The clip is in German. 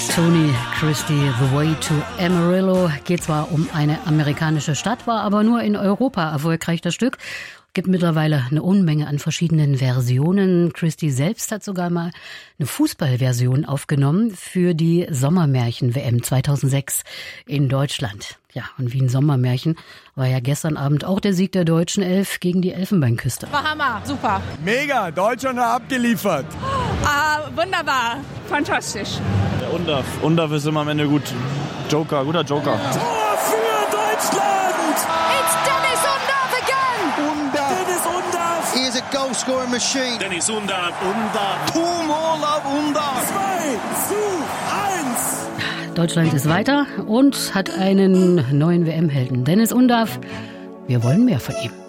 Tony Christie, The Way to Amarillo. Geht zwar um eine amerikanische Stadt, war aber nur in Europa erfolgreich, das Stück. Gibt mittlerweile eine Unmenge an verschiedenen Versionen. Christie selbst hat sogar mal eine Fußballversion aufgenommen für die Sommermärchen-WM 2006 in Deutschland. Ja, und wie ein Sommermärchen war ja gestern Abend auch der Sieg der deutschen Elf gegen die Elfenbeinküste. War Hammer, super. Mega, Deutschland hat abgeliefert. Wunderbar, fantastisch. Der Undaf ist immer am Ende gut. Joker, guter Joker. Tor für Deutschland! It's Dennis Undav again! Dennis Undav! He is a goal-scoring machine. Dennis Undav. Olaf Undav! 2:1! Deutschland ist weiter und hat einen neuen WM-Helden. Dennis Undav. Wir wollen mehr von ihm.